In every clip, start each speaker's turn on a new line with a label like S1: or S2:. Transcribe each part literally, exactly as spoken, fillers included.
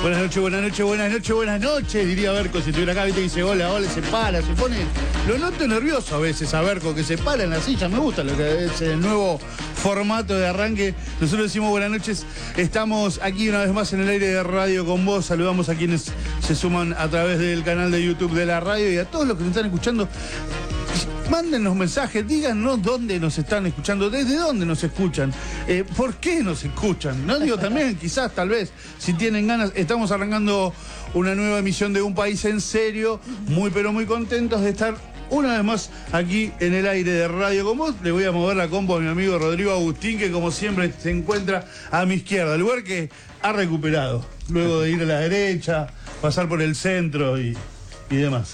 S1: Buenas noches, buenas noches, buenas noches, buenas noches, diría Berco si estuviera acá, viste que dice hola, hola, se para, se pone... Lo noto nervioso a veces a Berco, que se para en la silla, me gusta lo que es el nuevo formato de arranque. Nosotros decimos buenas noches, estamos aquí una vez más en el aire de Radio con Vos, saludamos a quienes se suman a través del canal de YouTube de la radio y a todos los que nos están escuchando. Mándenos mensajes, díganos dónde nos están escuchando, desde dónde nos escuchan, eh, por qué nos escuchan. No digo también, quizás, tal vez, si tienen ganas. Estamos arrancando una nueva emisión de Un País en Serio, muy pero muy contentos de estar una vez más aquí en el aire de Radio con Vos. Le voy a mover la combo a mi amigo Rodrigo Agustín, que como siempre se encuentra a mi izquierda, el lugar que ha recuperado, luego de ir a la derecha, pasar por el centro y, y demás.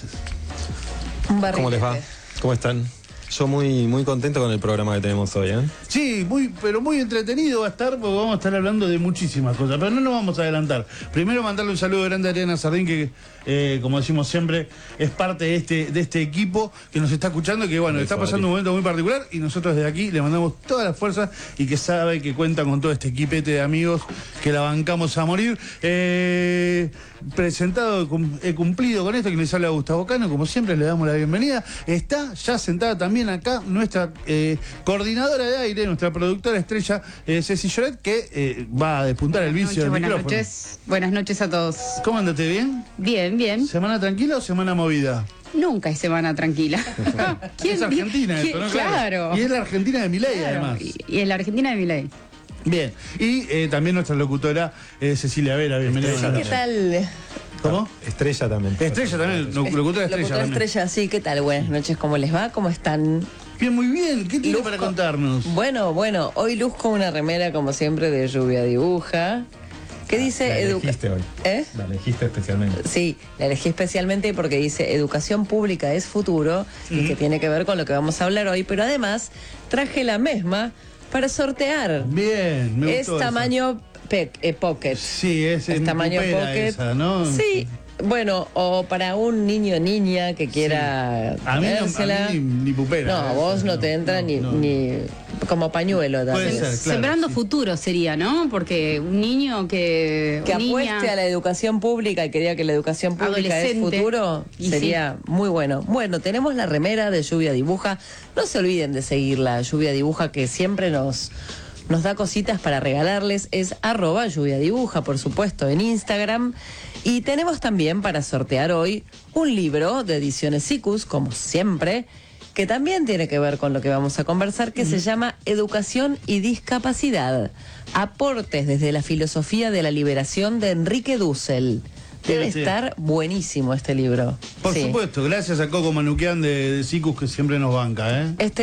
S2: ¿Cómo les va? ¿Cómo están? Yo muy, muy contento con el programa que tenemos hoy, ¿eh?
S1: Sí, muy, pero muy entretenido va a estar porque vamos a estar hablando de muchísimas cosas, pero no nos vamos a adelantar. Primero mandarle un saludo grande a Ariana Sardín, que eh, como decimos siempre, es parte de este, de este equipo que nos está escuchando, que bueno, está pasando un momento muy particular y nosotros desde aquí le mandamos todas las fuerzas y que sabe que cuenta con todo este equipete de amigos que la bancamos a morir. Eh, presentado, he cumplido con esto, que les habla Gustavo Cano, como siempre le damos la bienvenida. Está ya sentada también acá nuestra eh, coordinadora de aire, nuestra productora estrella, eh, Ceci Lloret, que eh, va a despuntar el vicio del
S3: buenas
S1: micrófono.
S3: Noches, buenas noches a todos.
S1: ¿Cómo andaste? ¿Bien?
S3: Bien, bien.
S1: ¿Semana tranquila o semana movida?
S3: Nunca hay semana tranquila.
S1: Es Argentina esto, ¿no?
S3: Claro.
S1: Y es la Argentina de Milei,
S3: Claro.
S1: además.
S3: Y, y es la Argentina de Milei.
S1: Bien. Y eh, también nuestra locutora eh, Cecilia Vera, bienvenida.
S2: Estrella.
S4: ¿Qué tal?
S1: ¿Cómo?
S2: Estrella también.
S1: Estrella también, no, locutora estrella
S4: Locutora
S1: también.
S4: Estrella, sí, ¿qué tal? Buenas noches, ¿cómo les va? ¿Cómo están?
S1: Bien, muy bien. ¿Qué tiene
S4: Luzco.
S1: para contarnos?
S4: Bueno, bueno, hoy luzco una remera, como siempre, de Lluvia Dibuja. ¿Qué dice?
S2: La
S4: educa-
S2: elegiste hoy.
S4: ¿Eh?
S2: La elegiste especialmente.
S4: Sí, la elegí especialmente porque dice educación pública es futuro y que tiene que ver con lo que vamos a hablar hoy, pero además traje la misma para sortear.
S1: Bien, me
S4: Es
S1: gustó esa.
S4: tamaño pe- eh, pocket.
S1: Sí, es
S4: Es
S1: en
S4: tamaño
S1: pupera
S4: pocket.
S1: esa, ¿no?
S4: Sí, bueno, o para un niño o niña que quiera
S1: A mí, no, a
S4: ponérsela.
S1: mí ni, ni pupera.
S4: No, a
S1: esa,
S4: vos no te entra
S1: no,
S4: ni,
S1: no.
S4: ni como pañuelo.
S1: Puede
S4: también.
S1: ser, claro,
S3: Sembrando
S1: sí.
S3: futuro sería, ¿no? Porque un niño que...
S4: Que
S3: niña,
S4: apueste a la educación pública y que diga que la educación pública es
S3: adolescente.
S4: futuro,
S3: Y
S4: sería muy bueno. Bueno, tenemos la remera de Lluvia Dibuja. No se olviden de seguirla, Lluvia Dibuja, que siempre nos, nos da cositas para regalarles. Es arroba Lluvia Dibuja, por supuesto, en Instagram. Y tenemos también para sortear hoy un libro de Ediciones Sicus, como siempre, que también tiene que ver con lo que vamos a conversar, que se llama Educación y Discapacidad. Aportes desde la filosofía de la liberación de Enrique Dussel. Debe
S1: Sí.
S4: estar buenísimo este libro.
S1: Por
S4: Sí.
S1: supuesto, gracias a Coco Manuquian de, de Sicus, que siempre nos banca, ¿eh?
S4: Este